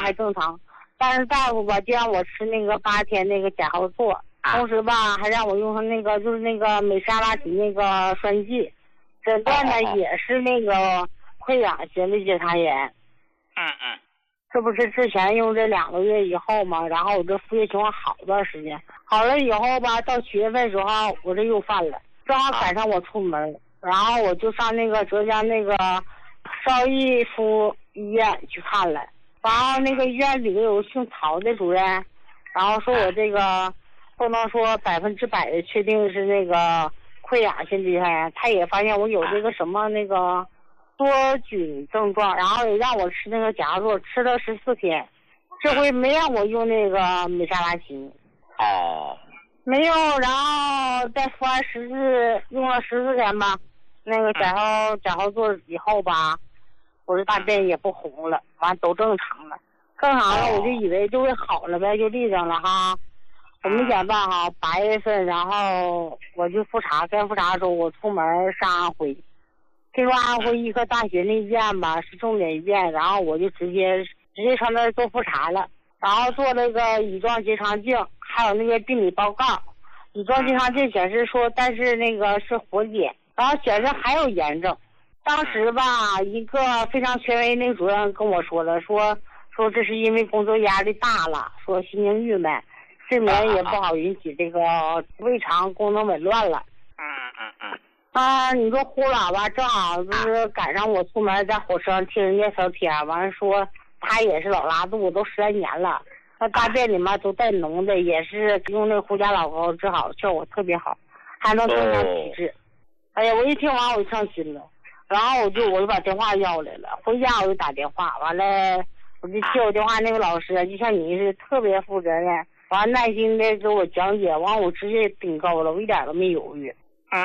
还正常，但是大夫吧就让我吃那个8天那个甲号唑，同时吧还让我用上那个就是那个美沙拉嗪那个栓剂，诊断呢也是那个溃疡性的结肠炎。这不是之前用这2个月以后嘛，然后我这腹泻情况好一段时间，好了以后吧，到7月份时候我这又犯了，正好赶上我出门，然后我就上那个浙江那个邵逸夫医院去看了，然后那个医院里头有姓曹的主任，然后说我这个不能说100%的确定是那个溃疡性结肠炎，他也发现我有这个什么那个多菌症状，然后也让我吃那个甲号唑，吃了14天，这回没让我用那个美沙拉嗪。没有，然后再服完用了14天吧，那个甲号唑以后吧，我这大便也不红了，完都正常了，我就以为就会好了呗，就立正了哈。我没想到哈，8月份，然后我就复查，该复查的时候我出门上安徽，听说安徽医科大学那医院吧是重点医院，然后我就直接上那儿做复查了，然后做那个乙状结肠镜，还有那个病理报告。乙状结肠镜显示说，但是那个是活检，然后显示还有炎症。当时吧，一个非常权威那个主任跟我说了，说这是因为工作压力大了，说心情郁闷，睡眠也不好，引起这个胃肠功能紊乱了。你说呼喇叭正好就是赶上我出门在火车上听人家聊天，完了说他也是老拉肚子，都10来年了，那大便里面都带脓的，也是用那胡家老膏治好，效果特别好，还能增强体质。哎呀，我一听完我就上心了，然后我就把电话要来了，回家我就打电话，完了我就接我电话那个老师就像你是特别负责任，完耐心的给我讲解，完我直接顶高了，我一点都没犹豫。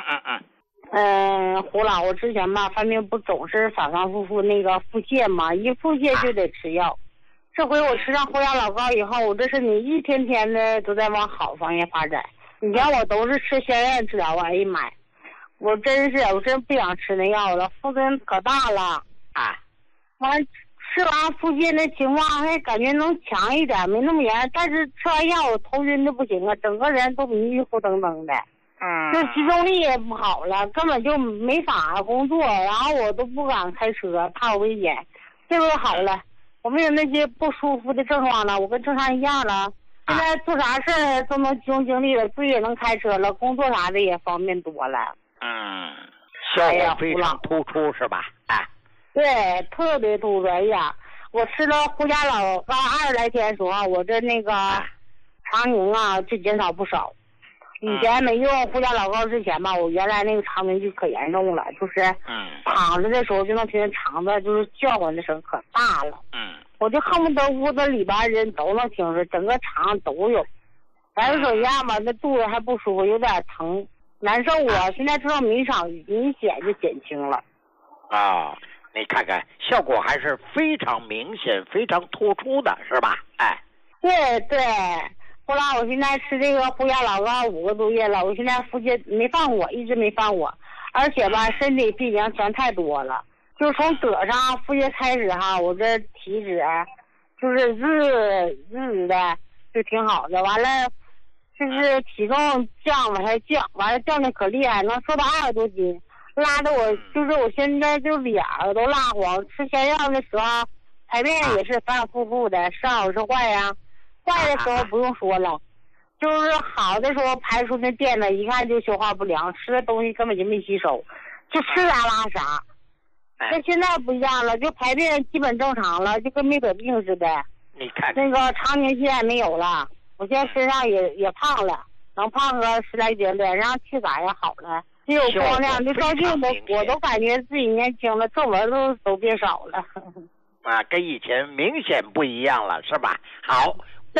胡老，我之前吧犯病不总是反反复复那个腹泻嘛，一腹泻就得吃药。这回我吃上胡椒老膏以后，我这身体一天天的都在往好方向发展。以前我都是吃仙院治疗，哎呀妈呀，我真不想吃那药了，腹针可大了完吃完腹泻那情况还感觉能强一点，没那么严，但是吃完药我头晕的不行啊，整个人都迷糊瞪瞪的。就集中力也不好了，根本就没法工作，然后我都不敢开车，怕有危险。这回好了，我没有那些不舒服的症状了，我跟正常一样了。现在做啥事儿都能集中精力了，自己也能开车了，工作啥的也方便多了。 效果非常突出是吧？ 对，特别突出。哎呀，我吃了胡家老膏20来天的时候，我这那个肠凝就减少不少。以前没用胡家老膏之前吧，我原来那个肠凝就可严重了，就是躺着的时候就能听见肠子就是叫唤的声可大了。我就恨不得屋子里边人都能听着，整个肠都有。反正手下吧，那肚子还不舒服，有点疼，难受啊。现在知道明显就减轻了。 你看看效果还是非常明显、非常突出的，是吧？ 对。后来我现在吃这个胡椒老膏5个多月了，我现在腹泻没犯我，一直没犯我，而且吧身体病情全太多了，就从得上腹泻开始我这体脂就是日的就挺好的，完了就是体重往下降，完了降的可厉害，能瘦到20多斤，拉的我就是我现在就脸都蜡黄，吃仙药的时候排便也是反反复复的，是好是坏呀？坏的时候不用说了，就是好的时候排出那便呢，一看就消化不良，吃的东西根本就没吸收，就吃啥拉啥。那现在不一样了，就排便基本正常了，就跟没得病似的。 你看那个肠凝现在没有了，我现在身上也胖了，能胖个10来斤，脸上气色也好了，也有光亮，就照镜子我都感觉自己年轻了，皱纹都变少了。 跟以前明显不一样了，是吧？好。 对，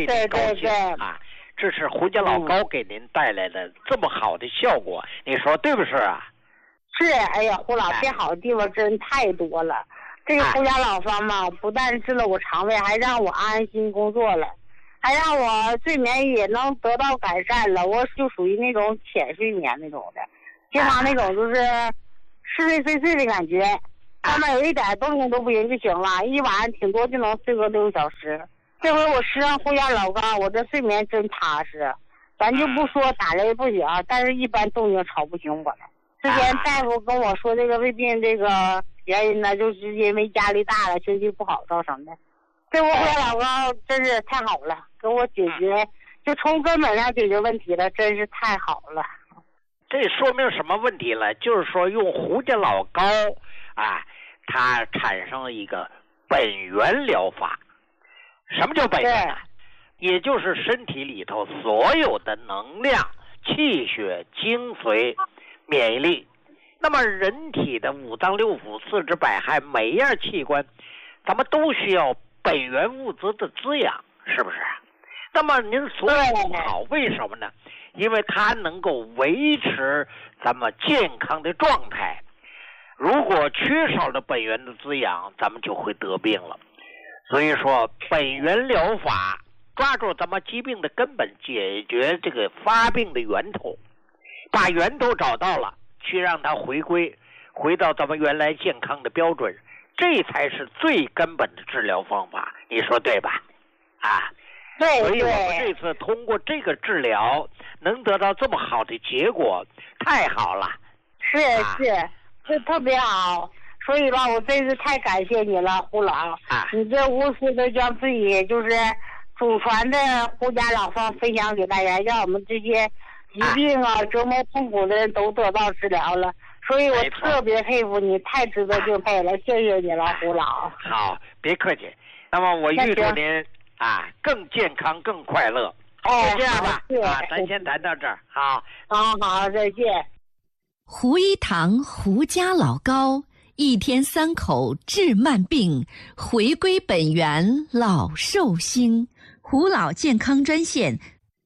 这是胡家老膏给您带来的这么好的效果，你说对不是啊？ 是，哎呀，胡老变好的地方真太多了。这个胡家老方嘛，不但治了我肠胃，还让我安心工作了，还让我睡眠也能得到改善了。我就属于那种浅睡眠那种的，经常那种就是似睡非睡的感觉。 上面有一点动静都不行就行了，一晚上挺多就能睡个6个小时。这回我吃上护甲老膏，我这睡眠真踏实。咱就不说打雷不行，但是一般动静吵不醒我了。之前大夫跟我说这个胃病这个原因呢，就是因为压力大了，情绪不好造成的。这回护甲老膏真是太好了，给我解决，就从根本上解决问题了，真是太好了。 这说明什么问题了？就是说用胡家老膏啊，它产生了一个本源疗法。什么叫本源呢？也就是身体里头所有的能量、气血、精髓、免疫力。那么人体的五脏六腑、四肢百骸，每一样器官，咱们都需要本源物质的滋养，是不是？那么您所有好，为什么呢？因为它能够维持咱们健康的状态。如果缺少了本源的滋养，咱们就会得病了。所以说，本源疗法抓住咱们疾病的根本，解决这个发病的源头，把源头找到了，去让它回到咱们原来健康的标准，这才是最根本的治疗方法。你说对吧？啊。 对， 所以我们这次通过这个治疗能得到这么好的结果，太好了。 是，这特别好。所以吧，我真是太感谢你了，胡老。你这无私的将自己就是祖传的胡家老方分享给大家，让我们这些疾病折磨痛苦的人都得到治疗了。所以我特别佩服你，太值得敬佩了，谢谢你了，胡老。 好，别客气。那么我预祝您更健康更快乐。就这样吧，咱先谈到这儿。好， 再见。 胡一堂胡家老膏，1天3口治慢病，回归本源老寿星。胡老健康专线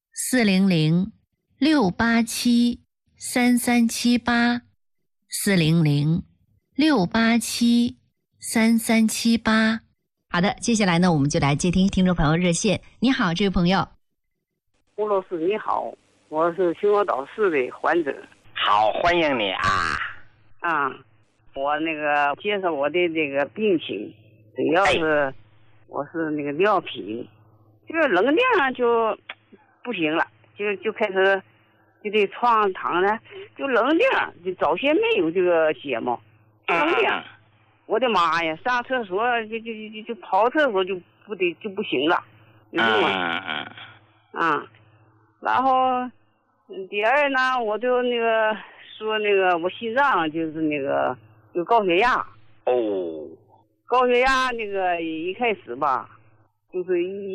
400-687-3378，400-687-3378。好的，接下来呢，我们就来接听听众朋友热线。你好，这位朋友。 胡老师你好，我是秦皇岛市的患者。 好，欢迎你啊！ 我那个介绍我的这个病情，主要是我是那个尿频，这个能量就不行了，就开始就得床躺呢，就能量就早先没有这个节目，能量。我的妈呀！上厕所就跑厕所就不行了，就这么然后第二呢，我就那个说那个我心脏就是那个有高血压。高血压那个一开始吧，就是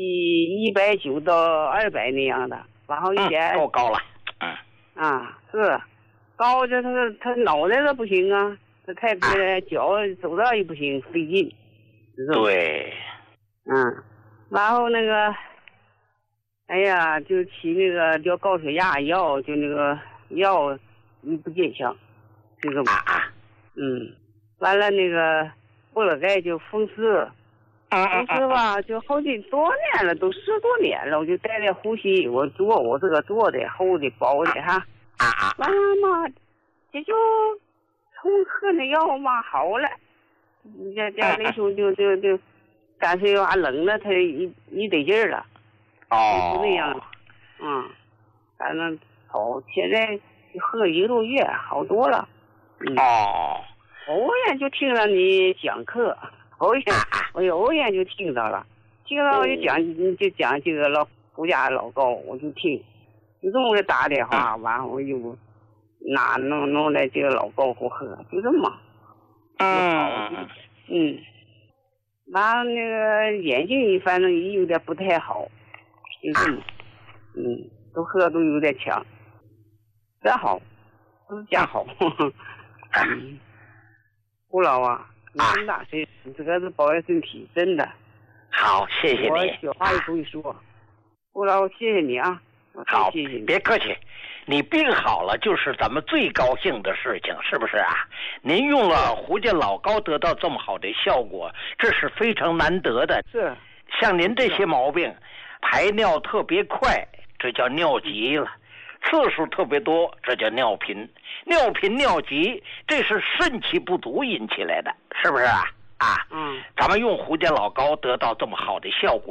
190到200那样的，然后以前够高了。 是高着他脑袋都不行啊。这太脚走道也不行，费劲。 对。 然后那个，哎呀，就起那个叫高血压药，就那个药不见效，这个完了那个布了盖就风湿，风湿吧，就好几多年了，都10多年了，我就带点呼吸，我这个做的厚的薄的哈。完了嘛，这就。从喝那药嘛好了，家那时候就干脆冷了，他一得劲儿了。就那样。反正好，现在喝1个多月好多了。偶然就听了你讲课，我偶然就听到了，就讲这个胡家老膏，我就听，就这么打电话，完我就弄来这个老膏给我喝，就这么。完了那个眼睛反正也有点不太好，就这么。都喝都有点强，真好，都是真好。胡老你这么大岁数，这个是保养身体，真的。 好，谢谢你。 我小话也不会说。胡老，谢谢你啊。 好， 谢谢你。 别客气。你病好了就是咱们最高兴的事情，是不是啊？您用了胡家老膏得到这么好的效果，这是非常难得的。 是。 像您这些毛病，排尿特别快，这叫尿急了。 次数特别多，这叫尿频。尿频尿急，这是肾气不足引起来的，是不是啊？咱们用胡家老膏得到这么好的效果。